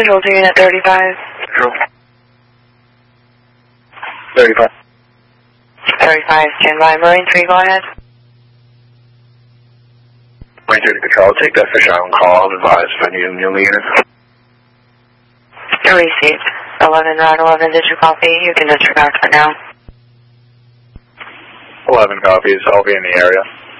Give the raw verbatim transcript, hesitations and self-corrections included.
Control to unit thirty-five. Control. thirty-five. thirty-five, stand by. Marine three, go ahead. Marine three to Control, take that fish out on call and advise if any new units. Received. eleven, route eleven, did you copy? You can disregard for now. eleven copies, I'll be in the area.